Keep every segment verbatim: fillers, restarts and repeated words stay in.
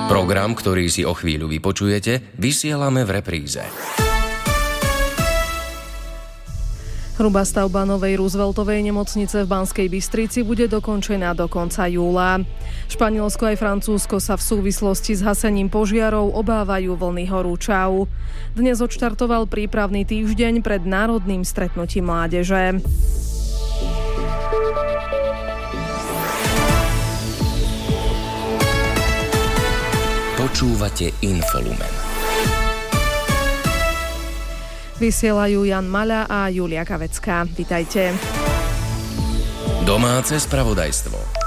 Program, ktorý si o chvíľu vypočujete, vysielame v repríze. Hrubá stavba novej Rooseveltovej nemocnice v Banskej Bystrici bude dokončená do konca júla. Španielsko aj Francúzsko sa v súvislosti s hasením požiarov obávajú vlny horúčav. Dnes odštartoval prípravný týždeň pred národným stretnutím mládeže. Počúvate Infolumen. Vysielajú Jan Maľa a Julia Kavecká. Vitajte. Domáce spravodajstvo.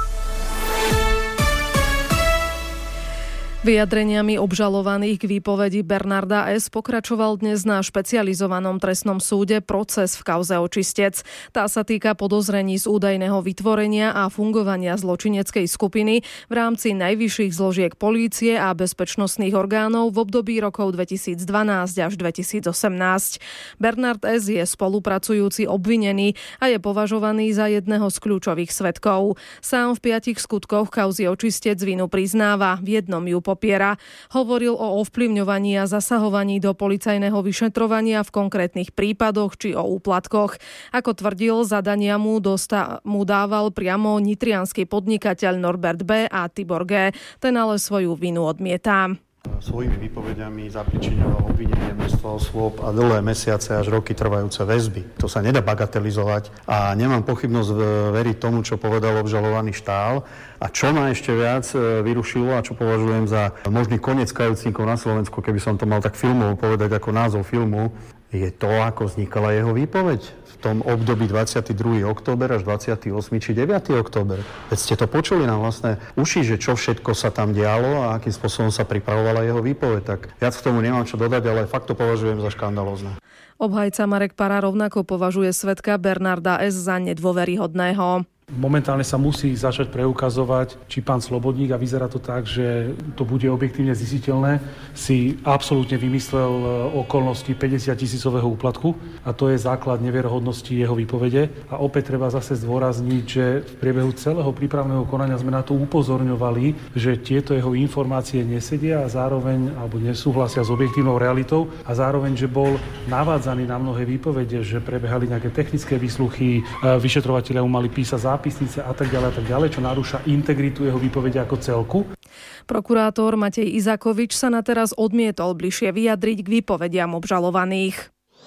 Vyjadreniami obžalovaných k výpovedi Bernarda S. pokračoval dnes na špecializovanom trestnom súde proces v kauze Očistec. Tá sa týka podozrení z údajného vytvorenia a fungovania zločineckej skupiny v rámci najvyšších zložiek polície a bezpečnostných orgánov v období rokov dvetisícdvanásť až dvetisícosemnásť. Bernard S. je spolupracujúci obvinený a je považovaný za jedného z kľúčových svedkov. Sám v piatich skutkoch kauzy Očistec vinu priznáva, v jednom ju popiera. Hovoril o ovplyvňovaní a zasahovaní do policajného vyšetrovania v konkrétnych prípadoch či o úplatkoch. Ako tvrdil, zadania mu, dosta- mu dával priamo nitriansky podnikateľ Norbert B. a Tibor G. Ten ale svoju vinu odmietá. Svojimi výpovediami zapričiňoval obvinenie množstva osôb a dlhé mesiace až roky trvajúce väzby. To sa nedá bagatelizovať a nemám pochybnosť veriť tomu, čo povedal obžalovaný Štál. A čo ma ešte viac vyrušilo a čo považujem za možný koniec kajúcnikov na Slovensku, keby som to mal tak filmovo povedať ako názov filmu, je to, ako vznikala jeho výpoveď v tom období dvadsiateho druhého október až dvadsiateho ôsmeho či deviateho október. Veď ste to počuli na vlastné uši, že čo všetko sa tam dialo a akým spôsobom sa pripravovala jeho výpoveď. Tak viac k tomu nemám čo dodať, ale fakt to považujem za škandalózne. Obhajca Marek Para rovnako považuje svedka Bernarda S. za nedôveryhodného. Momentálne sa musí začať preukazovať, či pán Slobodník, a vyzerá to tak, že to bude objektívne zistiteľné, si absolútne vymyslel okolnosti päťdesiattisícového úplatku a to je základ nevierohodnosti jeho výpovede. A opäť treba zase zdôrazniť, že v priebehu celého prípravného konania sme na to upozorňovali, že tieto jeho informácie nesedia a zároveň alebo nesúhlasia s objektívnou realitou a zároveň, že bol navádzaný na mnohé výpovede, že prebehali nejaké technické výsluchy, vyšetrovatelia mu mali písať zápisnice zápisnice a tak ďalej a tak ďalej, čo narúša integritu jeho výpovede ako celku. Prokurátor Matej Izakovič sa na teraz odmietol bližšie vyjadriť k výpovediam obžalovaných.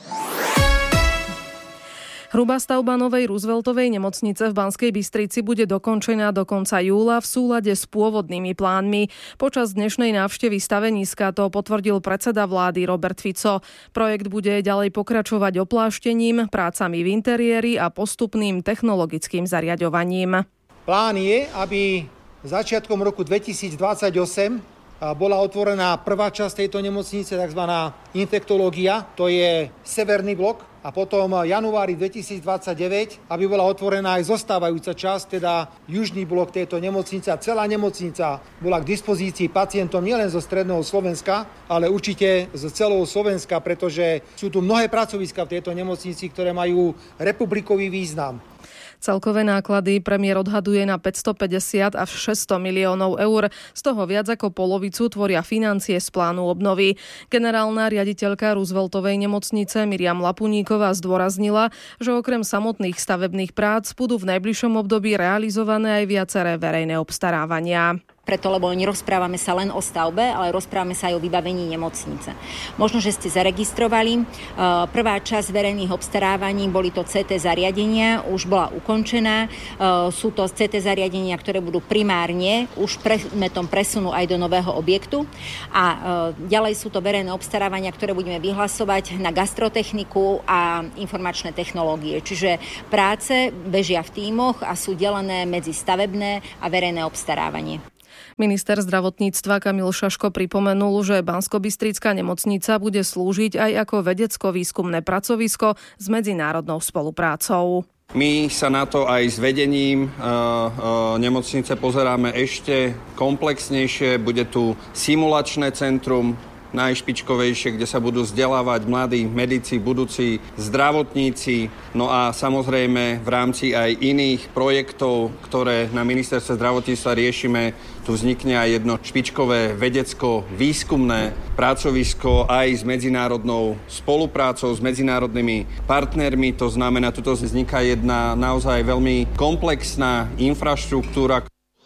Hrubá stavba novej Rooseveltovej nemocnice v Banskej Bystrici bude dokončená do konca júla v súlade s pôvodnými plánmi. Počas dnešnej návštevy staveniska to potvrdil predseda vlády Robert Fico. Projekt bude ďalej pokračovať opláštením, prácami v interiéri a postupným technologickým zariaďovaním. Plán je, aby začiatkom roku dvetisícdvadsaťosem bola otvorená prvá časť tejto nemocnice, tzv. Infektológia, to je severný blok. A potom v januári dvetisícdvadsaťdeväť, aby bola otvorená aj zostávajúca časť, teda južný blok tejto nemocnice. Celá nemocnica bola k dispozícii pacientom nielen zo stredného Slovenska, ale určite z celého Slovenska, pretože sú tu mnohé pracoviska v tejto nemocnici, ktoré majú republikový význam. Celkové náklady premiér odhaduje na päťstopäťdesiat až šesťsto miliónov eur. Z toho viac ako polovicu tvoria financie z plánu obnovy. Generálna riaditeľka Rooseveltovej nemocnice Miriam Lapuníková zdôraznila, že okrem samotných stavebných prác budú v najbližšom období realizované aj viaceré verejné obstarávania. Preto, lebo nerozprávame sa len o stavbe, ale rozprávame sa aj o vybavení nemocnice. Možno, že ste zaregistrovali. Prvá časť verejných obstarávaní boli to cé té zariadenia, už bola ukončená. Sú to cé té zariadenia, ktoré budú primárne už predmetom presunu aj do nového objektu. A ďalej sú to verejné obstarávania, ktoré budeme vyhlasovať na gastrotechniku a informačné technológie. Čiže práce bežia v tímoch a sú delené medzi stavebné a verejné obstarávanie. Minister zdravotníctva Kamil Šaško pripomenul, že Banskobystrická nemocnica bude slúžiť aj ako vedecko-výskumné pracovisko s medzinárodnou spoluprácou. My sa na to aj s vedením uh, uh, nemocnice pozeráme ešte komplexnejšie. Bude tu simulačné centrum, najšpičkovejšie, kde sa budú vzdelávať mladí medici, budúci zdravotníci, no a samozrejme v rámci aj iných projektov, ktoré na ministerstve zdravotníctva riešime, tu vznikne aj jedno špičkové vedecko-výskumné pracovisko aj s medzinárodnou spoluprácou, s medzinárodnými partnermi. To znamená, tuto vzniká jedna naozaj veľmi komplexná infraštruktúra.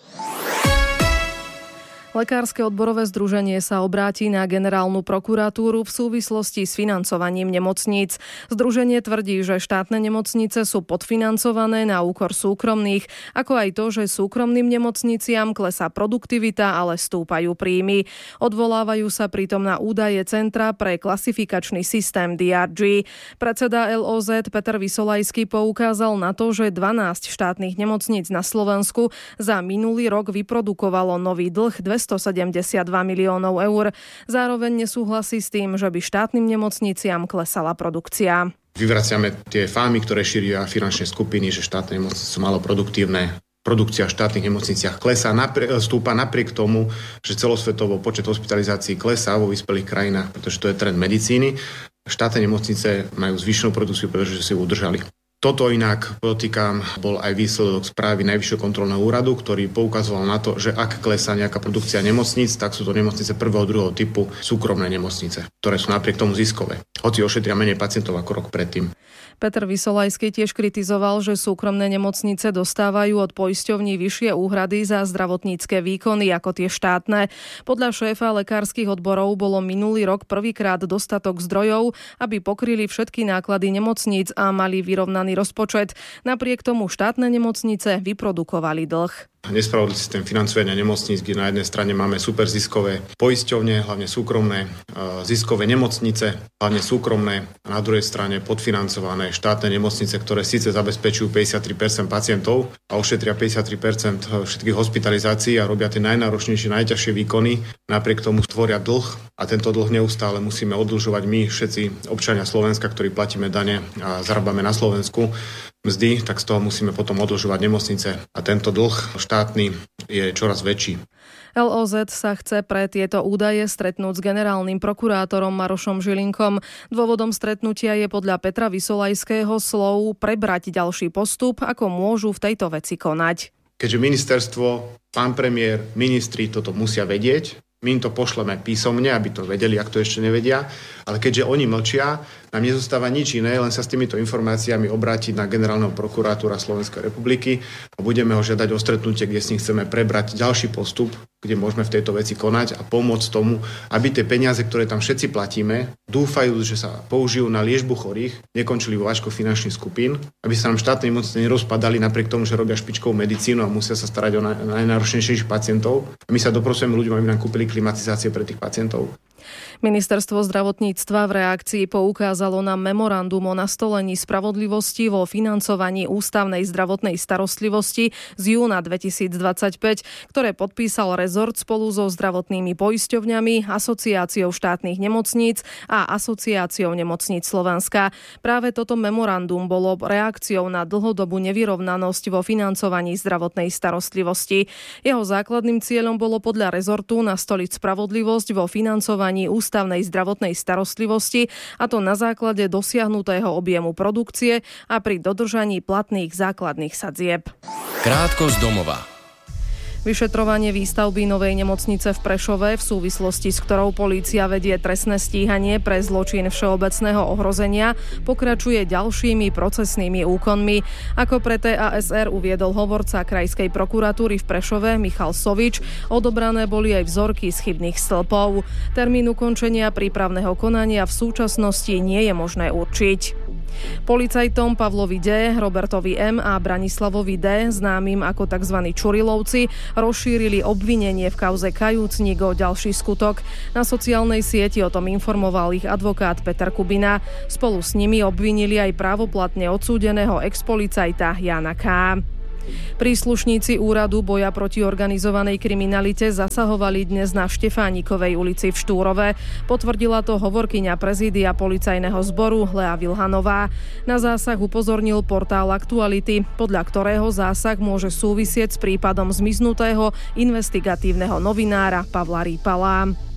Lekárske odborové združenie sa obráti na generálnu prokuratúru v súvislosti s financovaním nemocníc. Združenie tvrdí, že štátne nemocnice sú podfinancované na úkor súkromných, ako aj to, že súkromným nemocniciam klesá produktivita, ale stúpajú príjmy. Odvolávajú sa pritom na údaje Centra pre klasifikačný systém dé er gé. Predseda el ó zet Peter Vysolajský poukázal na to, že dvanásť štátnych nemocníc na Slovensku za minulý rok vyprodukovalo nový dlh dvestosedemdesiatdva miliónov eur. Zároveň nesúhlasí s tým, že by štátnym nemocniciam klesala produkcia. Vyvraciame tie fámy, ktoré šíria finančné skupiny, že štátne nemocnice sú málo produktívne. Produkcia v štátnych nemocniciach klesá, stúpa napriek tomu, že celosvetovo počet hospitalizácií klesá vo vyspelých krajinách, pretože to je trend medicíny. Štátne nemocnice majú zvýšenú produkciu, pretože si ju udržali. Toto inak, podotýkam, bol aj výsledok správy Najvyššieho kontrolného úradu, ktorý poukazoval na to, že ak klesá nejaká produkcia nemocníc, tak sú to nemocnice prvého, druhého typu súkromné nemocnice, ktoré sú napriek tomu ziskové, hoci ošetria menej pacientov ako rok predtým. Peter Vysolajský tiež kritizoval, že súkromné nemocnice dostávajú od poisťovní vyššie úhrady za zdravotnícke výkony ako tie štátne. Podľa šéfa lekárskych odborov bolo minulý rok prvýkrát dostatok zdrojov, aby pokryli všetky náklady nemocníc a mali vyrovnaný rozpočet. Napriek tomu štátne nemocnice vyprodukovali dlh. Nespravodlivý systém financovania nemocníc, kde na jednej strane máme super ziskové poisťovne, hlavne súkromné, ziskové nemocnice, hlavne súkromné, a na druhej strane podfinancované štátne nemocnice, ktoré síce zabezpečujú päťdesiattri percent pacientov a ošetria päťdesiattri percent všetkých hospitalizácií a robia tie najnáročnejšie, najťažšie výkony, napriek tomu stvoria dlh a tento dlh neustále musíme oddlžovať my, všetci občania Slovenska, ktorí platíme dane a zarábame na Slovensku mzdy, tak z toho musíme potom odlžovať nemocnice a tento dlh štátny je čoraz väčší. el ó zet sa chce pre tieto údaje stretnúť s generálnym prokurátorom Marošom Žilinkom. Dôvodom stretnutia je podľa Petra Vysolajského slov prebrať ďalší postup, ako môžu v tejto veci konať. Keďže ministerstvo, pán premiér, ministri toto musia vedieť, my im to pošleme písomne, aby to vedeli, ak to ešte nevedia, ale keďže oni mlčia, nám nezostáva nič iné, len sa s týmito informáciami obrátiť na generálneho prokurátora Slovenskej republiky a budeme ho žiadať o stretnutie, kde s ním chceme prebrať ďalší postup, kde môžeme v tejto veci konať a pomôcť tomu, aby tie peniaze, ktoré tam všetci platíme, dúfajúc, že sa použijú na liečbu chorých, nekončili vo váčkoch finančných skupín, aby sa nám štátne nemocnice nerozpadali napriek tomu, že robia špičkovú medicínu a musia sa starať o najnáročnejších pacientov. A my sa doprosujeme ľuďom, aby nám kúpili klimatizácie pre tých pacientov. Ministerstvo zdravotníctva v reakcii poukázalo na memorandum o nastolení spravodlivosti vo financovaní ústavnej zdravotnej starostlivosti z júna dvetisícdvadsaťpäť, ktoré podpísal rezort spolu so zdravotnými poisťovňami, Asociáciou štátnych nemocníc a Asociáciou nemocníc Slovenska. Práve toto memorandum bolo reakciou na dlhodobú nevyrovnanosť vo financovaní zdravotnej starostlivosti. Jeho základným cieľom bolo podľa rezortu nastoliť spravodlivosť vo financovaní ústavnej zdravotnej starostlivosti, a to na základe dosiahnutého objemu produkcie a pri dodržaní platných základných sadzieb. Krátko z domova. Vyšetrovanie výstavby novej nemocnice v Prešove, v súvislosti s ktorou polícia vedie trestné stíhanie pre zločin všeobecného ohrozenia, pokračuje ďalšími procesnými úkonmi. Ako pre té a es er uviedol hovorca Krajskej prokuratúry v Prešove Michal Sovič, odobrané boli aj vzorky z chybných stĺpov. Termín ukončenia prípravného konania v súčasnosti nie je možné určiť. Policajtom Pavlovi D., Robertovi M. a Branislavovi D., známym ako tzv. Čurilovci, rozšírili obvinenie v kauze Kajúcnik o ďalší skutok. Na sociálnej sieti o tom informoval ich advokát Peter Kubina. Spolu s nimi obvinili aj právoplatne odsúdeného expolicajta Jána K. Príslušníci úradu boja proti organizovanej kriminalite zasahovali dnes na Štefánikovej ulici v Štúrove. Potvrdila to hovorkyňa prezídia policajného zboru Lea Vilhanová. Na zásah upozornil portál Aktuality, podľa ktorého zásah môže súvisieť s prípadom zmiznutého investigatívneho novinára Pavla Rýpala.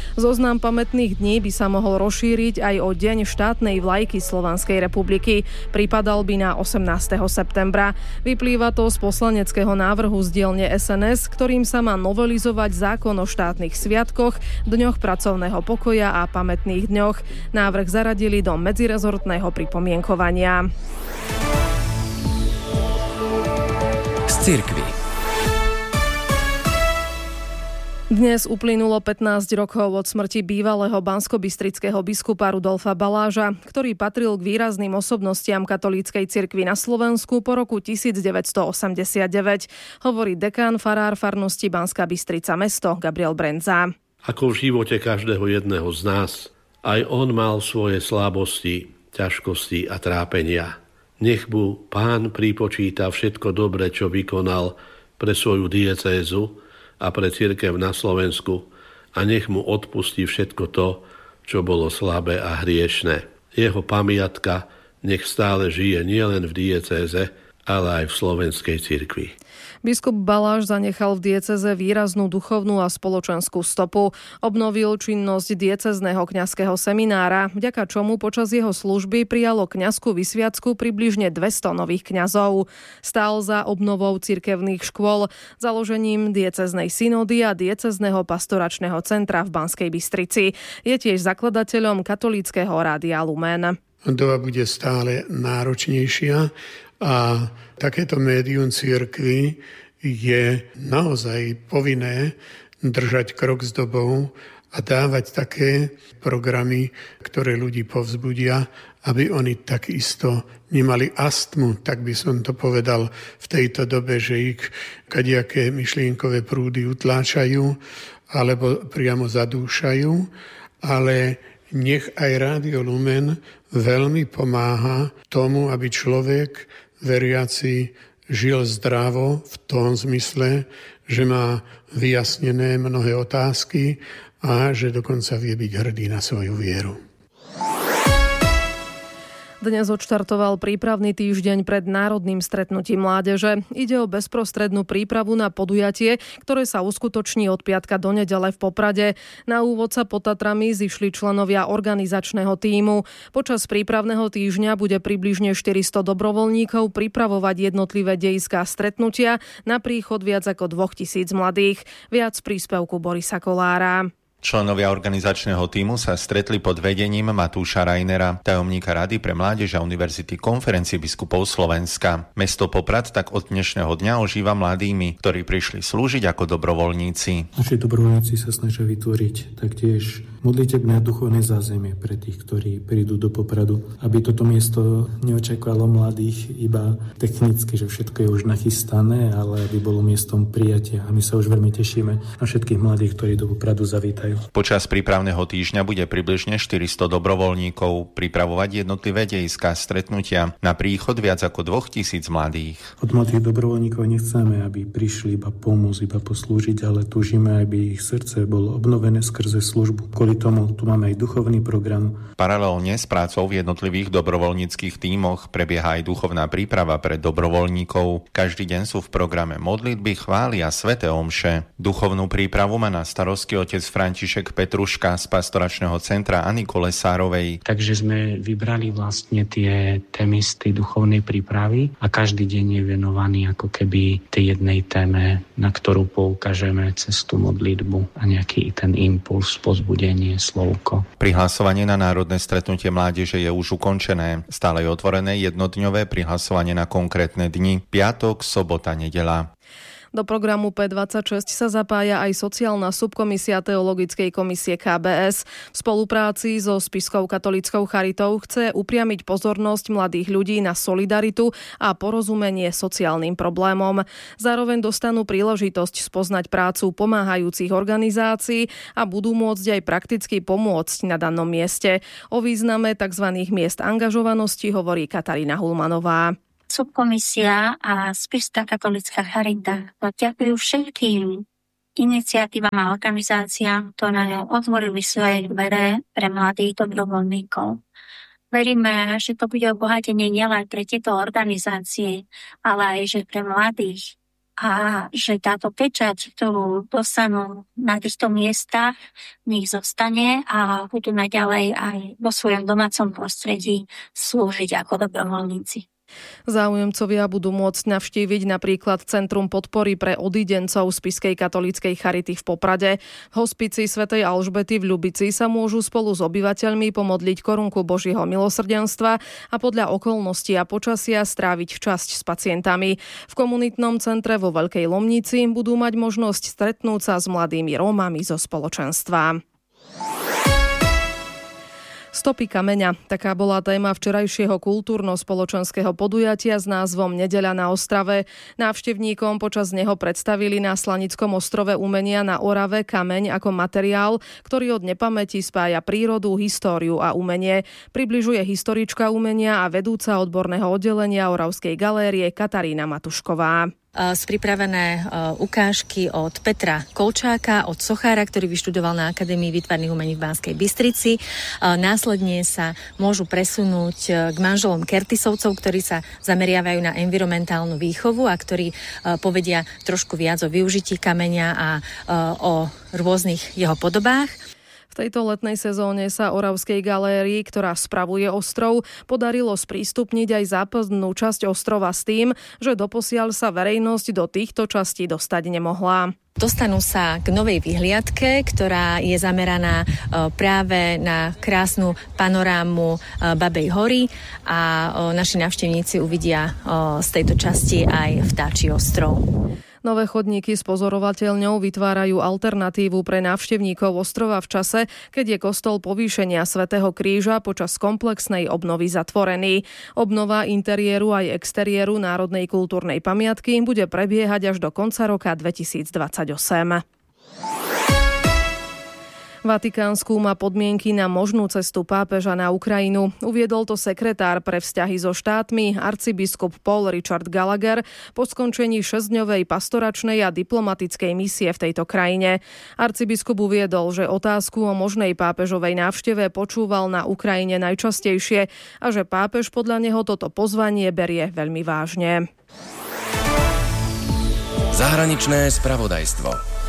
Zoznam pamätných dní by sa mohol rozšíriť aj o deň štátnej vlajky Slovenskej republiky. Pripadal by na osemnásteho septembra. Vyplýva to z poslaneckého návrhu z dielne es en es, ktorým sa má novelizovať zákon o štátnych sviatkoch, dňoch pracovného pokoja a pamätných dňoch. Návrh zaradili do medzirezortného pripomienkovania. Z cirkvi. Dnes uplynulo pätnásť rokov od smrti bývalého banskobystrického biskupa Rudolfa Baláža, ktorý patril k výrazným osobnostiam katolíckej cirkvi na Slovensku po roku devätnásťstoosemdesiatdeväť, hovorí dekán farár farnosti Banská Bystrica mesto Gabriel Brendza. Ako v živote každého jedného z nás, aj on mal svoje slabosti, ťažkosti a trápenia. Nech mu Pán pripočíta všetko dobre, čo vykonal pre svoju diecézu a pre cirkev na Slovensku a nech mu odpustí všetko to, čo bolo slabé a hriešne. Jeho pamiatka nech stále žije nielen v diecéze, ale aj v slovenskej cirkvi. Biskup Baláž zanechal v diecéze výraznú duchovnú a spoločenskú stopu. Obnovil činnosť diecézneho kňazského seminára, vďaka čomu počas jeho služby prijalo kňazskú vysviacku približne dvesto nových kňazov. Stál za obnovou cirkevných škôl, založením diecéznej synody a diecézneho pastoračného centra v Banskej Bystrici. Je tiež zakladateľom katolíckeho rádia Lumen. Doba bude stále náročnejšia a takéto médium cirkvi je naozaj povinné držať krok s dobou a dávať také programy, ktoré ľudí povzbudia, aby oni takisto nemali astmu, tak by som to povedal v tejto dobe, že ich kadejaké myšlienkové prúdy utláčajú alebo priamo zadúšajú, ale nech aj Rádio Lumen veľmi pomáha tomu, aby človek veriaci žil zdravo v tom zmysle, že má vyjasnené mnohé otázky a že dokonca vie byť hrdý na svoju vieru. Dnes odštartoval prípravný týždeň pred národným stretnutím mládeže. Ide o bezprostrednú prípravu na podujatie, ktoré sa uskutoční od piatka do nedele v Poprade. Na úvod sa pod Tatrami zišli členovia organizačného tímu. Počas prípravného týždňa bude približne štyristo dobrovoľníkov pripravovať jednotlivé dejiská stretnutia na príchod viac ako dvetisíc mladých. Viac príspevku Borisa Kolára. Členovia organizačného tímu sa stretli pod vedením Matúša Rajnera, tajomníka Rady pre mládež a Univerzity Konferencie biskupov Slovenska. Mesto Poprad tak od dnešného dňa ožíva mladými, ktorí prišli slúžiť ako dobrovoľníci. Naši dobrovoľníci sa snažia vytvoriť taktiež modlitebné a duchovné zázemie pre tých, ktorí prídu do Popradu, aby toto miesto neočakávalo mladých iba technicky, že všetko je už nachystané, ale aby bolo miestom prijatia. A my sa už veľmi tešíme na všetkých mladých, ktorí do Popradu zavítajú. Počas prípravného týždňa bude približne štyristo dobrovoľníkov pripravovať jednotlivé dejiská stretnutia na príchod viac ako dvetisíc mladých. Od mladých dobrovoľníkov nechceme, aby prišli iba pomôcť, iba poslúžiť, ale túžime, aby ich srdce bolo obnovené skrze službu. Kvôli tomu tu máme aj duchovný program. Paralelne s prácou v jednotlivých dobrovoľníckych tímoch prebieha aj duchovná príprava pre dobrovoľníkov. Každý deň sú v programe modlitby, chvály a sväté omše. Duchovnú prípravu má na starosti otec František Petruška z pastoračného centra Anny Kolesárovej. Takže sme vybrali vlastne tie témy z tej duchovnej prípravy a každý deň je venovaný ako keby tej jednej téme, na ktorú poukážeme cez tú modlitbu a nejaký ten impuls, pozbudenie, slovko. Prihlasovanie na národné stretnutie mládeže je už ukončené. Stále je otvorené jednodňové prihlasovanie na konkrétne dni, piatok, sobota, nedeľa. Do programu pé dvadsaťšesť sa zapája aj sociálna subkomisia Teologickej komisie ká bé es. V spolupráci so Spišskou katolíckou charitou chce upriamiť pozornosť mladých ľudí na solidaritu a porozumenie sociálnym problémom. Zároveň dostanú príležitosť spoznať prácu pomáhajúcich organizácií a budú môcť aj prakticky pomôcť na danom mieste. O význame tzv. Miest angažovanosti hovorí Katarína Hulmanová. Subkomisia a Spišská katolícka charita ďakujú všetkým iniciatívam a organizáciám, ktoré otvorili svoje dvere pre mladých dobrovoľníkov. Veríme, že to bude obohatenie nielen pre tieto organizácie, ale aj že pre mladých a že táto pečať, ktorú dostanú na týchto miestach, v nich zostane a budú naďalej aj vo svojom domácom prostredí slúžiť ako dobrovoľníci. Záujemcovia budú môcť navštíviť napríklad Centrum podpory pre odídencov Spišskej katolíckej charity v Poprade. V hospici svätej Alžbety v Ľubici sa môžu spolu s obyvateľmi pomodliť korunku Božieho milosrdenstva a podľa okolností a počasia stráviť časť s pacientami. V komunitnom centre vo Veľkej Lomnici budú mať možnosť stretnúť sa s mladými Rómami zo spoločenstva. Stopy kameňa. Taká bola téma včerajšieho kultúrno-spoločenského podujatia s názvom Nedeľa na Ostrave. Návštevníkom počas neho predstavili na Slanickom ostrove umenia na Orave kameň ako materiál, ktorý od nepamäti spája prírodu, históriu a umenie. Približuje historička umenia a vedúca odborného oddelenia Oravskej galérie Katarína Matušková. Z pripravené ukážky od Petra Kolčáka, od sochára, ktorý vyštudoval na Akadémii výtvarných umení v Banskej Bystrici. Následne sa môžu presunúť k manželom Kertisovcov, ktorí sa zameriavajú na environmentálnu výchovu a ktorí povedia trošku viac o využití kameňa a o rôznych jeho podobách. V tejto letnej sezóne sa Oravskej galérii, ktorá spravuje ostrov, podarilo sprístupniť aj západnú časť ostrova s tým, že doposiaľ sa verejnosť do týchto častí dostať nemohla. Dostanú sa k novej vyhliadke, ktorá je zameraná práve na krásnu panorámu Babej hory a naši návštevníci uvidia z tejto časti aj Vtáčí ostrov. Nové chodníky s pozorovateľňou vytvárajú alternatívu pre návštevníkov ostrova v čase, keď je kostol Povýšenia svätého Kríža počas komplexnej obnovy zatvorený. Obnova interiéru aj exteriéru Národnej kultúrnej pamiatky bude prebiehať až do konca roka dvetisícdvadsaťosem. Vatikán skúma podmienky na možnú cestu pápeža na Ukrajinu. Uviedol to sekretár pre vzťahy so štátmi, arcibiskup Paul Richard Gallagher, po skončení šesťdňovej pastoračnej a diplomatickej misie v tejto krajine. Arcibiskup uviedol, že otázku o možnej pápežovej návšteve počúval na Ukrajine najčastejšie a že pápež podľa neho toto pozvanie berie veľmi vážne. Zahraničné spravodajstvo.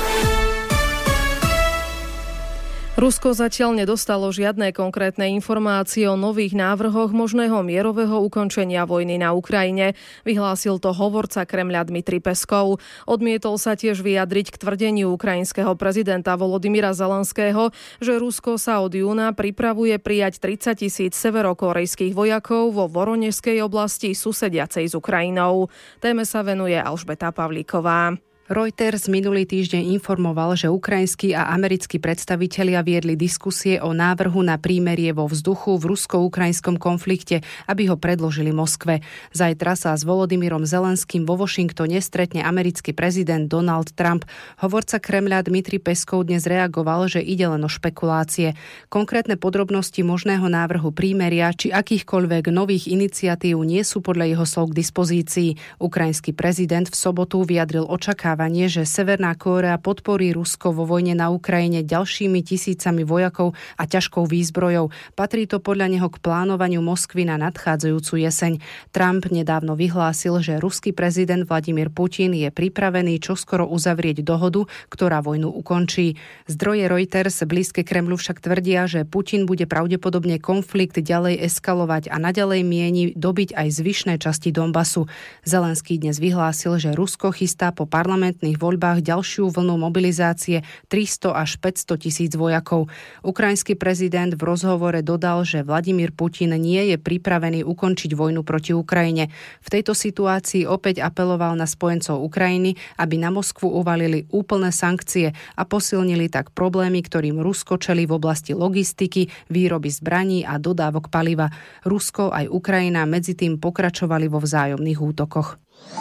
Rusko zatiaľ nedostalo žiadne konkrétne informácie o nových návrhoch možného mierového ukončenia vojny na Ukrajine. Vyhlásil to hovorca Kremľa Dmitrij Peskov. Odmietol sa tiež vyjadriť k tvrdeniu ukrajinského prezidenta Volodymyra Zelenského, že Rusko sa od júna pripravuje prijať tridsať tisíc severokorejských vojakov vo Voronežskej oblasti susediacej s Ukrajinou. Téme sa venuje Alžbeta Pavlíková. Reuters minulý týždeň informoval, že ukrajinskí a americkí predstavitelia viedli diskusie o návrhu na prímerie vo vzduchu v rusko-ukrajinskom konflikte, aby ho predložili Moskve. Zajtra sa s Volodymyrom Zelenským vo Washingtone stretne americký prezident Donald Trump. Hovorca Kremľa Dmitrij Peskov dnes reagoval, že ide len o špekulácie. Konkrétne podrobnosti možného návrhu prímeria či akýchkoľvek nových iniciatív nie sú podľa jeho slov k dispozícii. Ukrajinský prezident v sobotu vyjadril očakávanie, že Severná Kórea podporí Rusko vo vojne na Ukrajine ďalšími tisícami vojakov a ťažkou výzbrojou. Patrí to podľa neho k plánovaniu Moskvy na nadchádzajúcu jeseň. Trump nedávno vyhlásil, že ruský prezident Vladimír Putin je pripravený čoskoro uzavrieť dohodu, ktorá vojnu ukončí. Zdroje Reuters blízke Kremľu však tvrdia, že Putin bude pravdepodobne konflikt ďalej eskalovať a naďalej mieni dobiť aj zvyšné časti Donbasu. Zelenský dnes vyhlásil, že Rusko chystá po parlamentných parlamentných voľbách ďalšiu vlnu mobilizácie tristo až päťsto tisíc vojakov. Ukrajinský prezident v rozhovore dodal, že Vladimír Putin nie je pripravený ukončiť vojnu proti Ukrajine. V tejto situácii opäť apeloval na spojencov Ukrajiny, aby na Moskvu uvalili úplné sankcie a posilnili tak problémy, ktorým Rusko čelí v oblasti logistiky, výroby zbraní a dodávok paliva. Rusko aj Ukrajina medzi tým pokračovali vo vzájomných útokoch.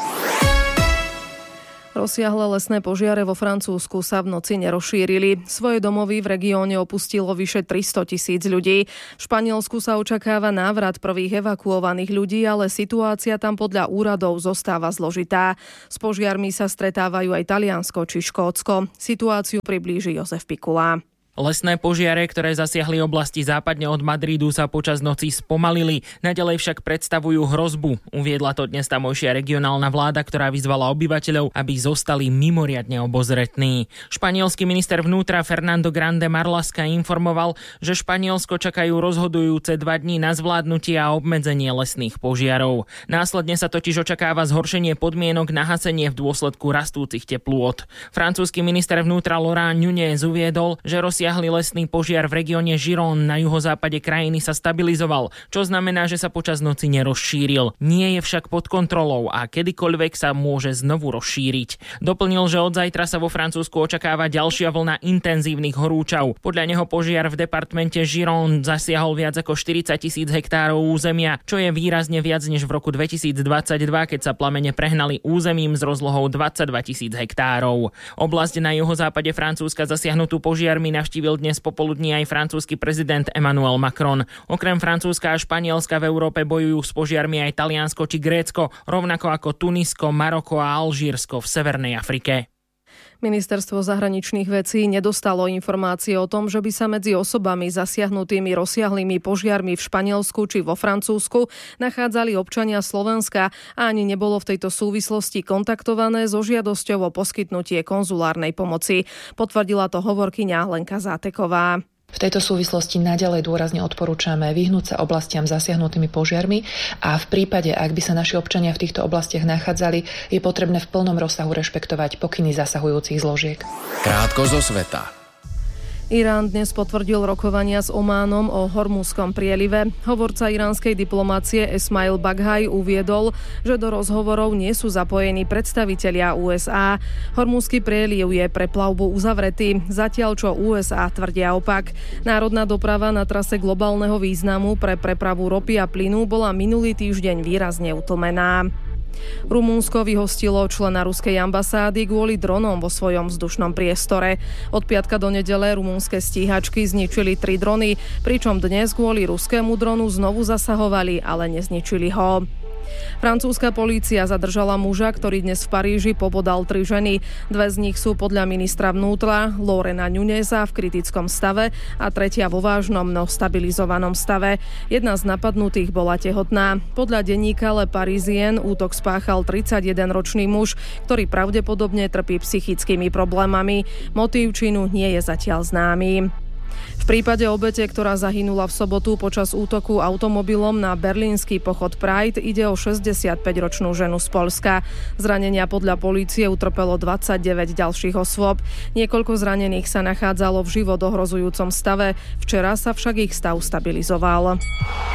Rozsiahle lesné požiare vo Francúzsku sa v noci nerozšírili. Svoje domovy v regióne opustilo vyše tristo tisíc ľudí. V Španielsku sa očakáva návrat prvých evakuovaných ľudí, ale situácia tam podľa úradov zostáva zložitá. S požiarmi sa stretávajú aj Taliansko či Škótsko. Situáciu priblíži Jozef Pikula. Lesné požiare, ktoré zasiahli oblasti západne od Madridu, sa počas noci spomalili. Naďalej však predstavujú hrozbu. Uviedla to dnes tamojšia regionálna vláda, ktorá vyzvala obyvateľov, aby zostali mimoriadne obozretní. Španielský minister vnútra Fernando Grande Marlaska informoval, že Španielsko čakajú rozhodujúce dva dni na zvládnutie a obmedzenie lesných požiarov. Následne sa totiž očakáva zhoršenie podmienok na hasenie v dôsledku rastúcich teplôt. Francúzsky minister vnútra Laurent Nunez uviedol, že Rozsiahly lesný požiar v regióne Giron na juhozápade krajiny sa stabilizoval, čo znamená, že sa počas noci nerozšíril. Nie je však pod kontrolou a kedykoľvek sa môže znovu rozšíriť. Doplnil, že od zajtra sa vo Francúzsku očakáva ďalšia vlna intenzívnych horúčav. Podľa neho požiar v departmente Giron zasiahol viac ako štyridsať tisíc hektárov územia, čo je výrazne viac než v roku dvetisícdvadsaťdva, keď sa plamene prehnali územím s rozlohou dvadsaťdva tisíc hektárov. Oblasť na juhozápade Francúzska zasiahnutú požiarmi navštívil dnes popoludní aj francúzsky prezident Emmanuel Macron. Okrem Francúzska a Španielska v Európe bojujú s požiarmi aj Taliansko či Grécko, rovnako ako Tunisko, Maroko a Alžírsko v Severnej Afrike. Ministerstvo zahraničných vecí nedostalo informácie o tom, že by sa medzi osobami zasiahnutými rozsiahlými požiarmi v Španielsku či vo Francúzsku nachádzali občania Slovenska a ani nebolo v tejto súvislosti kontaktované so žiadosťou o poskytnutie konzulárnej pomoci. Potvrdila to hovorkyňa Lenka Záteková. V tejto súvislosti naďalej dôrazne odporúčame vyhnúť sa oblastiam zasiahnutými požiarmi a v prípade, ak by sa naši občania v týchto oblastiach nachádzali, je potrebné v plnom rozsahu rešpektovať pokyny zasahujúcich zložiek. Krátko zo sveta. Irán dnes potvrdil rokovania s Ománom o Hormuzskom prielive. Hovorca iránskej diplomácie Esmail Baghaj uviedol, že do rozhovorov nie sú zapojení predstavitelia ú es á. Hormuzský prieliv je pre plavbu uzavretý, zatiaľ čo ú es á tvrdia opak. Národná doprava na trase globálneho významu pre prepravu ropy a plynu bola minulý týždeň výrazne utlmená. Rumunsko vyhostilo člena ruskej ambasády kvôli dronom vo svojom vzdušnom priestore. Od piatka do nedele rumunské stíhačky zničili tri drony, pričom dnes kvôli ruskému dronu znovu zasahovali, ale nezničili ho. Francúzska polícia zadržala muža, ktorý dnes v Paríži pobodal tri ženy. Dve z nich sú podľa ministra vnútra Laurenta Nuneza v kritickom stave a tretia vo vážnom, no stabilizovanom stave. Jedna z napadnutých bola tehotná. Podľa denníka Le Parisien útok spáchal tridsaťjedenročný muž, ktorý pravdepodobne trpí psychickými problémami. Motív činu nie je zatiaľ známy. V prípade obete, ktorá zahynula v sobotu počas útoku automobilom na berlínsky pochod Pride, ide o šesťdesiatpäťročnú ženu z Poľska. Zranenia podľa polície utrpelo dvadsaťdeväť ďalších osôb. Niekoľko zranených sa nachádzalo v život ohrozujúcom stave. Včera sa však ich stav stabilizoval.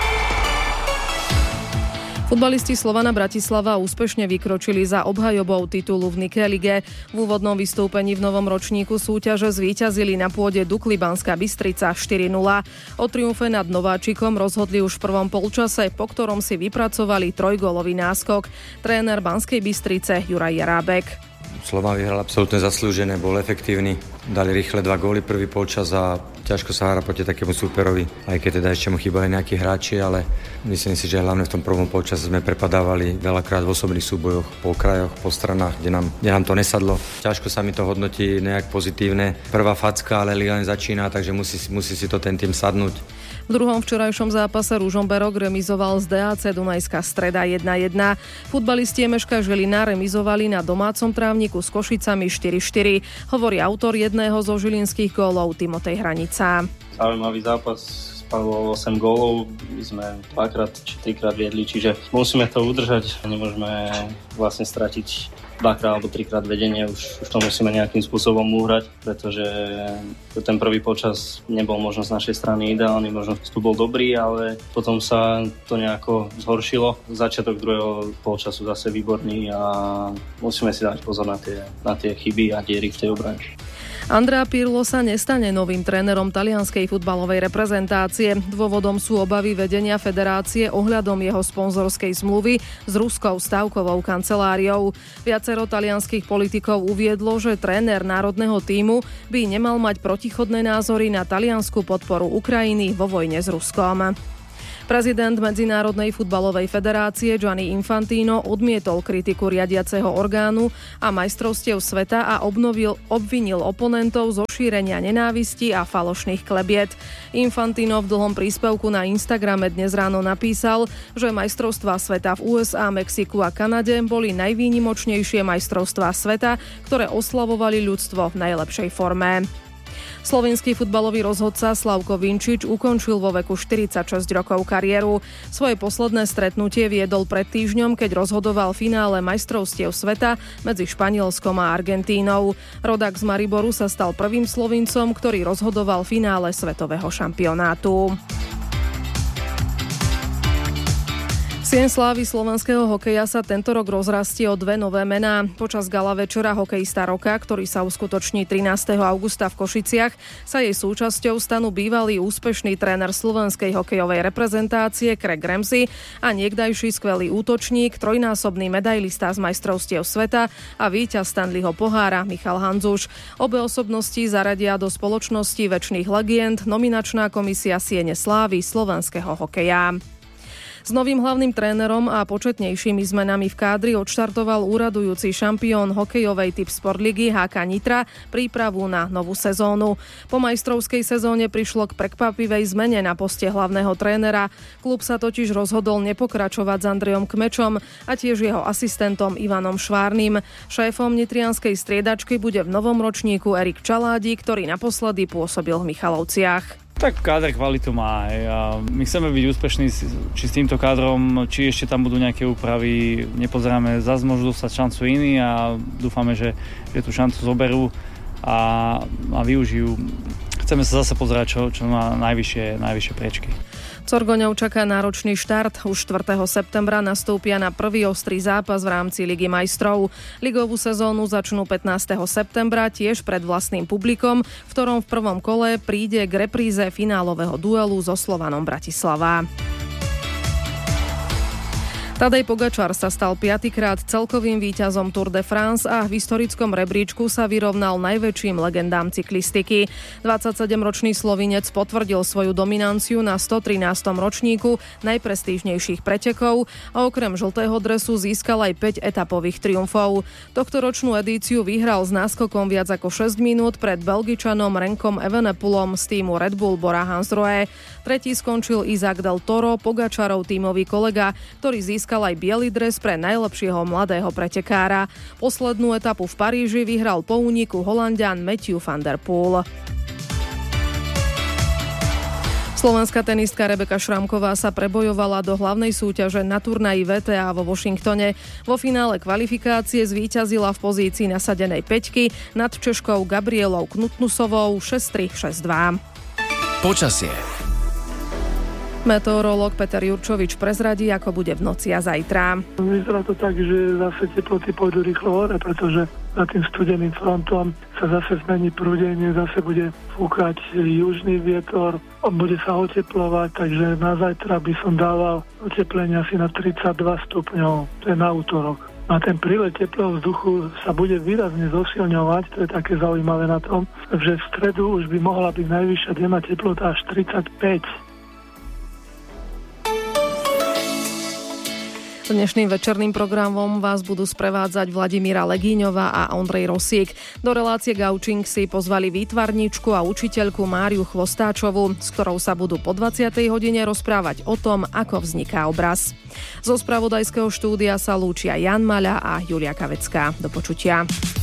Futbalisti Slovana Bratislava úspešne vykročili za obhajobou titulu v Nike lige. V úvodnom vystúpení v novom ročníku súťaže zvíťazili na pôde Dukly Banská Bystrica štyri nula. O triumfe nad Nováčikom rozhodli už v prvom polčase, po ktorom si vypracovali trojgólový náskok. Tréner Banskej Bystrice Juraj Jarábek. Slovan vyhral absolútne zaslúžené, bol efektívny. Dali rýchle dva góly prvý polčas a ťažko sa hrá proti takému súperovi. Aj keď teda ešte mu chýbali nejakí hráči, ale myslím si, že hlavne v tom prvom polčase sme prepadávali veľakrát v osobných súbojoch, po krajoch, po stranách, kde nám, kde nám to nesadlo. Ťažko sa mi to hodnotí nejak pozitívne. Prvá facka, ale liga len začína, takže musí, musí si to ten tým sadnúť. V druhom včerajšom zápase Ružomberok remizoval z dé á cé Dunajská Streda jedna jedna. Futbalisti Emeška Žilina remizovali na domácom trávniku s Košicami štyri štyri. Hovorí autor jedného zo žilinských gólov Timotej Hranica. Zaujímavý zápas, spadlo osem gólov, my sme dvakrát či trikrát viedli, čiže musíme to udržať, nemôžeme vlastne stratiť dvakrát alebo trikrát vedenie, už, už to musíme nejakým spôsobom uhrať, pretože ten prvý počas nebol možno z našej strany ideálny, možno tu bol dobrý, ale potom sa to nejako zhoršilo. Začiatok druhého polčasu zase výborný a musíme si dať pozor na tie, na tie chyby a diery v tej obrane. Andrea Pirlo sa nestane novým trénerom talianskej futbalovej reprezentácie. Dôvodom sú obavy vedenia federácie ohľadom jeho sponzorskej zmluvy s ruskou stávkovou kanceláriou. Viacero talianskych politikov uviedlo, že tréner národného tímu by nemal mať protichodné názory na taliansku podporu Ukrajiny vo vojne s Ruskom. Prezident Medzinárodnej futbalovej federácie Gianni Infantino odmietol kritiku riadiaceho orgánu a majstrovstiev sveta a obnovil, obvinil oponentov zo šírenia nenávisti a falošných klebiet. Infantino v dlhom príspevku na Instagrame dnes ráno napísal, že majstrovstvá sveta v ú es á, Mexiku a Kanade boli najvýnimočnejšie majstrovstvá sveta, ktoré oslavovali ľudstvo v najlepšej forme. Slovenský futbalový rozhodca Slavko Vinčič ukončil vo veku štyridsaťšesť rokov kariéru. Svoje posledné stretnutie viedol pred týždňom, keď rozhodoval finále majstrovstiev sveta medzi Španielskom a Argentínou. Rodák z Mariboru sa stal prvým Slovincom, ktorý rozhodoval finále svetového šampionátu. Sieň slávy slovenského hokeja sa tento rok rozrastie o dve nové mená. Počas gala večera hokejista roka, ktorý sa uskutoční trinásteho augusta v Košiciach, sa jej súčasťou stanú bývalý úspešný tréner slovenskej hokejovej reprezentácie Craig Ramsey a niekdajší skvelý útočník, trojnásobný medailista z majstrovstiev sveta a víťaz Stanleyho pohára Michal Hanzuš. Obe osobnosti zaradia do spoločnosti večných legend nominačná komisia Siene slávy slovenského hokeja. S novým hlavným trénerom a početnejšími zmenami v kádri odštartoval úradujúci šampión hokejovej typ Sportligy há ká Nitra prípravu na novú sezónu. Po majstrovskej sezóne prišlo k prekvapivej zmene na poste hlavného trénera. Klub sa totiž rozhodol nepokračovať s Andrejom Kmečom a tiež jeho asistentom Ivanom Švárnym. Šéfom nitrianskej striedačky bude v novom ročníku Erik Čaládi, ktorý naposledy pôsobil v Michalovciach. Tak káder kvalitu má aj a my chceme byť úspešní či s týmto kádrom, či ešte tam budú nejaké úpravy, nepozeráme, zase môžu dostať šancu iní a dúfame, že, že tú šancu zoberú a, a využijú. Chceme sa zase pozerať, čo, čo má najvyššie, najvyššie priečky. Corgoňov čaká náročný štart. Už štvrtého septembra nastúpia na prvý ostrý zápas v rámci Ligy majstrov. Ligovú sezónu začnú pätnásteho septembra tiež pred vlastným publikom, v ktorom v prvom kole príde k repríze finálového duelu so Slovanom Bratislava. Tadej Pogačar sa stal piatykrát celkovým víťazom Tour de France a v historickom rebríčku sa vyrovnal najväčším legendám cyklistiky. dvadsaťsedemročný Slovinec potvrdil svoju dominanciu na stotrinástom ročníku najprestížnejších pretekov a okrem žltého dresu získal aj päť etapových triumfov. Tohtoročnú edíciu vyhral s náskokom viac ako šesť minút pred Belgičanom Renkom Evenepoelom z týmu Red Bull Bora Hansgrohe. Tretí skončil Isaac del Toro, Pogačarov tímový kolega, ktorý získal získal aj biely dres pre najlepšieho mladého pretekára. Poslednú etapu v Paríži vyhral po úniku Holanďan Matthew van der Poel. Slovenská tenistka Rebeka Šramková sa prebojovala do hlavnej súťaže na turnaji vé té á vo Washingtone. Vo finále kvalifikácie zvíťazila v pozícii nasadenej päťky nad Češkou Gabrielou Knutnusovou šesť tri šesť dva. Počasie. Meteorológ Peter Jurčovič prezradí, ako bude v noci a zajtra. Vyzerá to tak, že zase teploty pôjdu rýchlo hore, pretože za tým studeným frontom sa zase zmení prúdenie, zase bude fúkať južný vietor, bude sa oteplovať, takže na zajtra by som dával oteplenie asi na tridsaťdva stupňov, to je na útorok. A ten prílet teplého vzduchu sa bude výrazne zosilňovať, to je také zaujímavé na tom, že v stredu už by mohla byť najvyššia denná teplota až tridsaťpäť. Dnešným večerným programom vás budú sprevádzať Vladimíra Legíňová a Ondrej Rosík. Do relácie Gaučing si pozvali výtvarníčku a učiteľku Máriu Chvostáčovú, s ktorou sa budú po dvadsiatej hodine rozprávať o tom, ako vzniká obraz. Zo spravodajského štúdia sa lúčia Jan Maľa a Julia Kavecká. Do počutia.